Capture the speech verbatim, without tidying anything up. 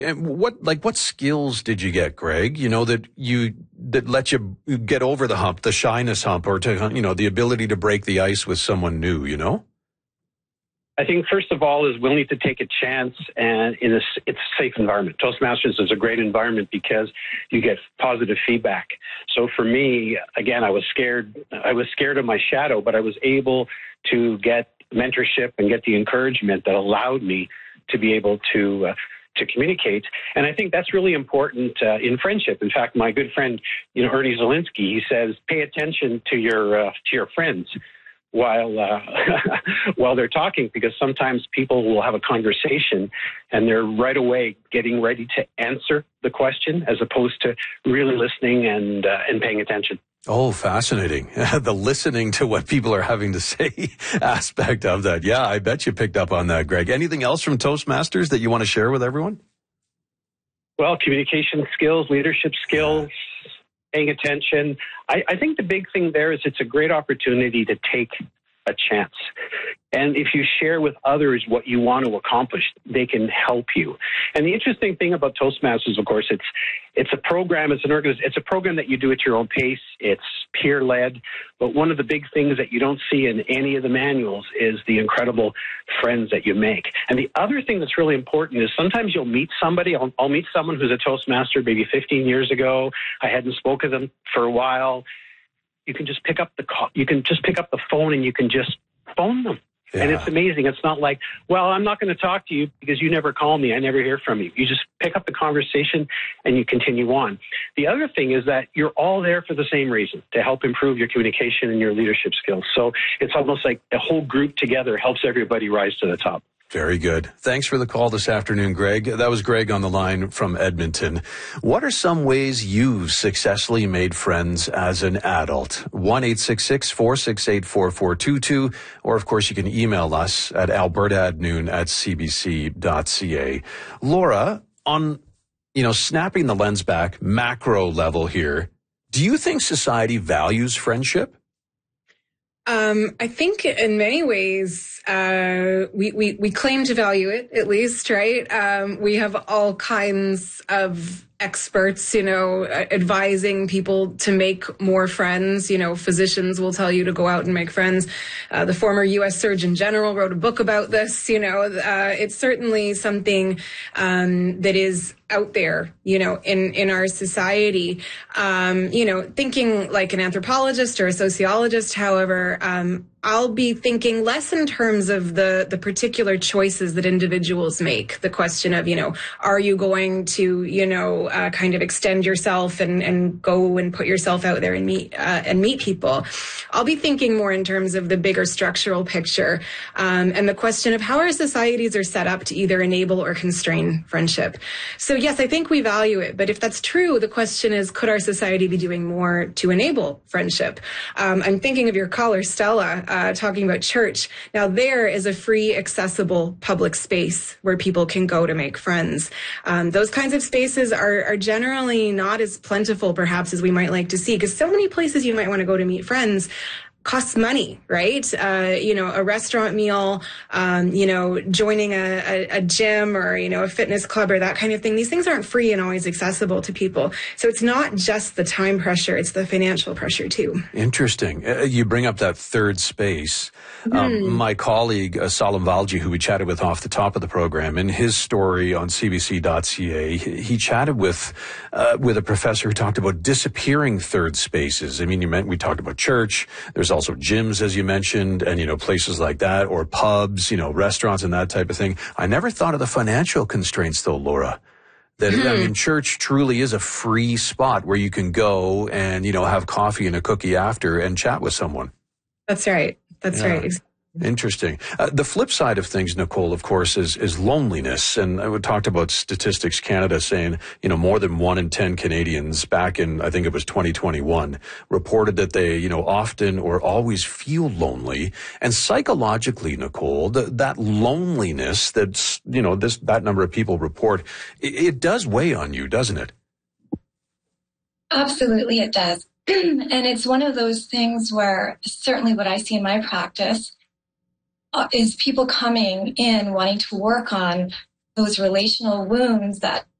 And what, like, what skills did you get, Greg? You know, that you, that let you get over the hump, the shyness hump, or to, you know, the ability to break the ice with someone new, you know? I think first of all is willing to take a chance, and in a, it's a safe environment. Toastmasters is a great environment because you get positive feedback. So for me, again, I was scared. I was scared of my shadow, but I was able to get mentorship and get the encouragement that allowed me to be able to uh, to communicate. And I think that's really important uh, in friendship. In fact, my good friend, you know, Ernie Zielinski, he says, pay attention to your uh, to your friends while uh, while they're talking, because sometimes people will have a conversation and they're right away getting ready to answer the question as opposed to really listening and uh, and paying attention. Oh, fascinating. The listening to what people are having to say aspect of that. Yeah, I bet you picked up on that, Greg. Anything else from Toastmasters that you want to share with everyone? Well, communication skills, leadership skills, paying attention. I, I think the big thing there is it's a great opportunity to take a chance. And if you share with others what you want to accomplish, they can help you. And the interesting thing about Toastmasters, of course, it's it's a program, it's an organization, it's a program that you do at your own pace. It's peer-led. But one of the big things that you don't see in any of the manuals is the incredible friends that you make. And the other thing that's really important is sometimes you'll meet somebody. I'll, I'll meet someone who's a Toastmaster maybe fifteen years ago. I hadn't spoken to them for a while. You can just pick up the call. You can just pick up the phone and you can just phone them. Yeah. And it's amazing. It's not like, well, I'm not going to talk to you because you never call me. I never hear from you. You just pick up the conversation and you continue on. The other thing is that you're all there for the same reason, to help improve your communication and your leadership skills. So it's almost like a whole group together helps everybody rise to the top. Very good. Thanks for the call this afternoon, Greg. That was Greg on the line from Edmonton. What are some ways you've successfully made friends as an adult? one eight six six, four six eight, four four two two. Or, of course, you can email us at alberta at noon at c b c dot c a. Laura, on, you know, snapping the lens back, macro level here, do you think society values friendship? Um, I think in many ways, uh, we, we, we claim to value it, at least, right? Um, we have all kinds of experts, you know, advising people to make more friends. You know, physicians will tell you to go out and make friends. Uh, the former U S Surgeon General wrote a book about this. You know, uh, it's certainly something um, that is out there, you know, in, in our society. Um, you know, thinking like an anthropologist or a sociologist, however, um, I'll be thinking less in terms of the, the particular choices that individuals make. The question of, you know, are you going to, you know, uh, kind of extend yourself and, and go and put yourself out there and meet, uh, and meet people. I'll be thinking more in terms of the bigger structural picture, um, and the question of how our societies are set up to either enable or constrain friendship. So yes, I think we value it, but if that's true, the question is, could our society be doing more to enable friendship? Um, I'm thinking of your caller, Stella, Uh, talking about church. Now, there is a free, accessible public space where people can go to make friends. Um, those kinds of spaces are, are generally not as plentiful, perhaps, as we might like to see, because so many places you might want to go to meet friends costs money, right? Uh, you know, a restaurant meal, um, you know, joining a, a, a gym or, you know, a fitness club or that kind of thing. These things aren't free and always accessible to people. So it's not just the time pressure, it's the financial pressure too. Interesting. Uh, you bring up that third space. Mm-hmm. Um, my colleague, uh, Salim Valji, who we chatted with off the top of the program, in his story on c b c dot c a, he, he chatted with, uh, with a professor who talked about disappearing third spaces. I mean, you meant, we talked about church. There's also gyms, as you mentioned, and, you know, places like that, or pubs, you know, restaurants and that type of thing. I never thought of the financial constraints, though, Laura. That, mm-hmm. I mean, church truly is a free spot where you can go and, you know, have coffee and a cookie after and chat with someone. That's right. That's yeah. right. Interesting. Uh, the flip side of things, Nicole, of course, is is loneliness. And I talked about Statistics Canada saying, you know, more than one in ten Canadians back in, I think it was twenty twenty-one, reported that they, you know, often or always feel lonely. And psychologically, Nicole, the, that loneliness that's, you know, this that number of people report, it, it does weigh on you, doesn't it? Absolutely, it does. And it's one of those things where certainly what I see in my practice Uh, is people coming in wanting to work on those relational wounds that